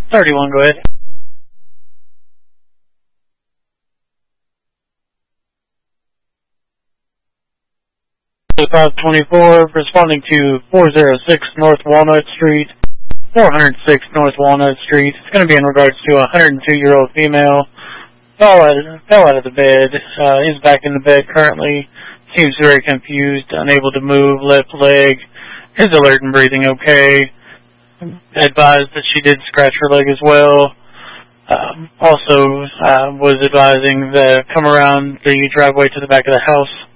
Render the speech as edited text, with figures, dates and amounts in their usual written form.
31, go ahead. .524, responding to 406 North Walnut Street, 406 North Walnut Street. It's going to be in regards to a 102-year-old female. Fell out of the bed, is back in the bed currently, seems very confused, unable to move, left leg, is alert and breathing okay. Advised that she did scratch her leg as well. Also was advising to come around the driveway to the back of the house.